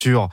sur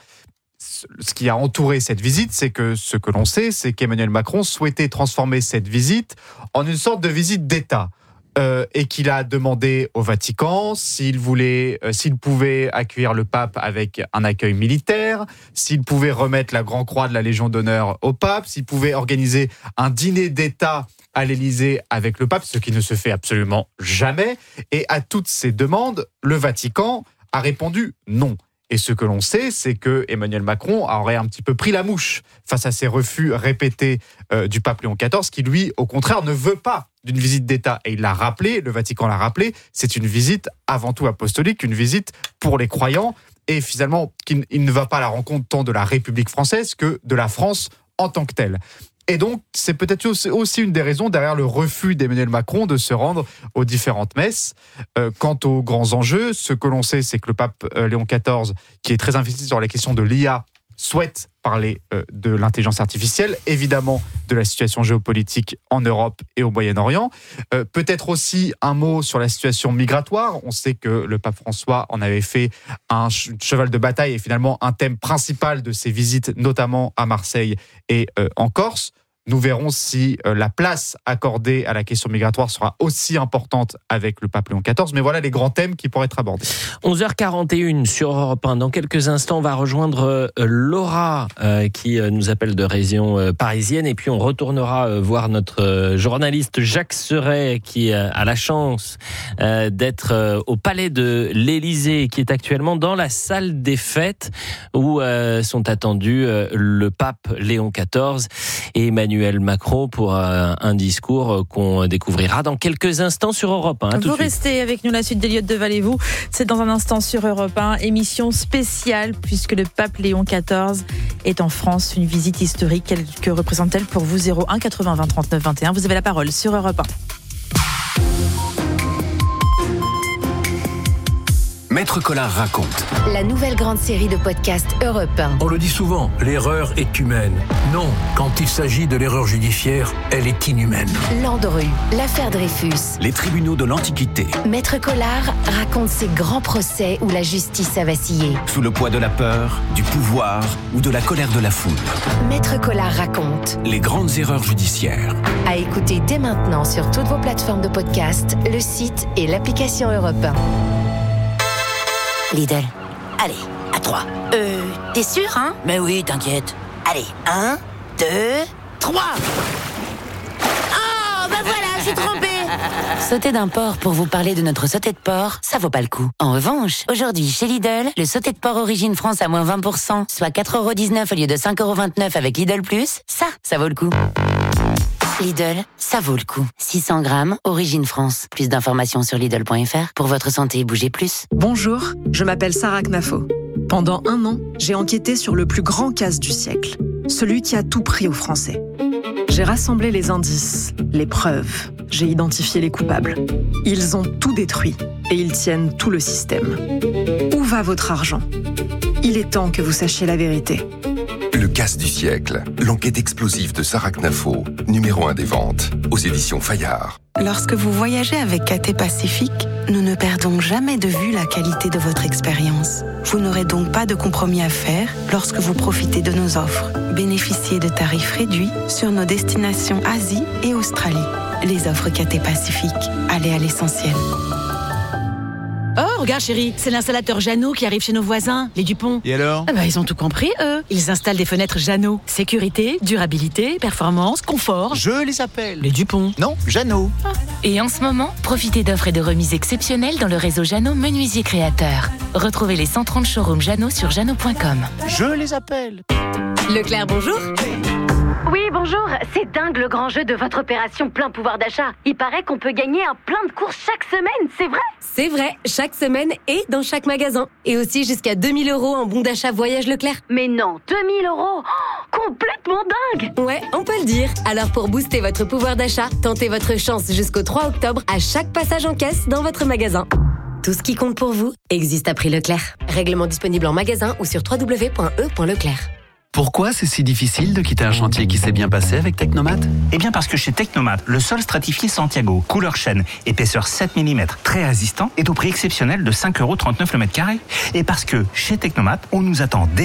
ce qui a entouré cette visite, c'est que ce que l'on sait, c'est qu'Emmanuel Macron souhaitait transformer cette visite en une sorte de visite d'État. Et qu'il a demandé au Vatican s'il pouvait accueillir le pape avec un accueil militaire, s'il pouvait remettre la Grand Croix de la Légion d'honneur au pape, s'il pouvait organiser un dîner d'État à l'Élysée avec le pape, ce qui ne se fait absolument jamais. Et à toutes ces demandes, le Vatican a répondu non. Et ce que l'on sait, c'est que Emmanuel Macron aurait un petit peu pris la mouche face à ces refus répétés du pape Léon XIV, qui lui, au contraire, ne veut pas d'une visite d'État. Et il l'a rappelé, le Vatican l'a rappelé, c'est une visite avant tout apostolique, une visite pour les croyants, et finalement, il ne va pas à la rencontre tant de la République française que de la France en tant que telle. Et donc, c'est peut-être aussi une des raisons derrière le refus d'Emmanuel Macron de se rendre aux différentes messes. Quant aux grands enjeux, ce que l'on sait, c'est que le pape Léon XIV, qui est très investi sur les questions de l'IA, souhaite parler de l'intelligence artificielle, évidemment de la situation géopolitique en Europe et au Moyen-Orient. Peut-être aussi un mot sur la situation migratoire. On sait que le pape François en avait fait un cheval de bataille et finalement un thème principal de ses visites, notamment à Marseille et en Corse. Nous verrons si la place accordée à la question migratoire sera aussi importante avec le pape Léon XIV. Mais voilà les grands thèmes qui pourraient être abordés. 11h41 sur Europe 1. Dans quelques instants, on va rejoindre Laura qui nous appelle de région parisienne. Et puis on retournera voir notre journaliste Jacques Serret qui a la chance d'être au palais de l'Élysée, qui est actuellement dans la salle des fêtes où sont attendus le pape Léon XIV et Emmanuel Macron pour un discours qu'on découvrira dans quelques instants sur Europe 1. Vous restez avec nous, la suite d'Eliott de Valez-vous. C'est dans un instant sur Europe 1, émission spéciale puisque le pape Léon XIV est en France. Une visite historique. Que représente-t-elle pour vous? 01 80 20 39 21. Vous avez la parole sur Europe 1. Maître Collard raconte. La nouvelle grande série de podcasts Europe 1. On le dit souvent, l'erreur est humaine. Non, quand il s'agit de l'erreur judiciaire, elle est inhumaine. Landru, l'affaire Dreyfus. Les tribunaux de l'Antiquité. Maître Collard raconte ces grands procès où la justice a vacillé. Sous le poids de la peur, du pouvoir ou de la colère de la foule. Maître Collard raconte. Les grandes erreurs judiciaires. À écouter dès maintenant sur toutes vos plateformes de podcast, le site et l'application Europe 1. Lidl. Allez, à 3. T'es sûr, hein? Mais oui, t'inquiète. Allez, 1, 2, 3. Oh, bah voilà, j'ai trompé. Sauter d'un porc pour vous parler de notre sauté de porc, ça vaut pas le coup. En revanche, aujourd'hui, chez Lidl, le sauté de porc Origine France à moins 20%, soit 4,19€ au lieu de 5,29€ avec Lidl+, ça vaut le coup. Lidl, ça vaut le coup. 600 grammes, Origine France. Plus d'informations sur Lidl.fr. Pour votre santé, bougez plus. Bonjour, je m'appelle Sarah Knafo. Pendant 1 an, j'ai enquêté sur le plus grand casse du siècle. Celui qui a tout pris aux Français. J'ai rassemblé les indices, les preuves. J'ai identifié les coupables. Ils ont tout détruit et ils tiennent tout le système. Où va votre argent? Il est temps que vous sachiez la vérité. Le casse du siècle, l'enquête explosive de Sarah Knafo, numéro 1 des ventes, aux éditions Fayard. Lorsque vous voyagez avec KT Pacifique, nous ne perdons jamais de vue la qualité de votre expérience. Vous n'aurez donc pas de compromis à faire lorsque vous profitez de nos offres. Bénéficiez de tarifs réduits sur nos destinations Asie et Australie. Les offres KT Pacifique, allez à l'essentiel. Oh, regarde chérie, c'est l'installateur Jeannot qui arrive chez nos voisins, les Dupont. Et alors? Ils ont tout compris, eux. Ils installent des fenêtres Jeannot. Sécurité, durabilité, performance, confort. Je les appelle. Les Dupont. Non, Jeannot. Et en ce moment, profitez d'offres et de remises exceptionnelles dans le réseau Jeannot Menuisier Créateur. Retrouvez les 130 showrooms Jeannot sur jeannot.com. Je les appelle. Leclerc, bonjour. Oui, bonjour. C'est dingue le grand jeu de votre opération plein pouvoir d'achat. Il paraît qu'on peut gagner un plein de courses chaque semaine, c'est vrai? C'est vrai, chaque semaine et dans chaque magasin. Et aussi jusqu'à 2000 € en bon d'achat Voyage Leclerc. Mais non, 2000 €? Complètement dingue! Ouais, on peut le dire. Alors pour booster votre pouvoir d'achat, tentez votre chance jusqu'au 3 octobre à chaque passage en caisse dans votre magasin. Tout ce qui compte pour vous existe à prix Leclerc. Règlement disponible en magasin ou sur www.e.leclerc. Pourquoi c'est si difficile de quitter un chantier qui s'est bien passé avec Technomat? Eh bien parce que chez Technomat, le sol stratifié Santiago, couleur chêne, épaisseur 7 mm, très résistant, est au prix exceptionnel de 5,39€ le mètre carré. Et parce que chez Technomat, on nous attend dès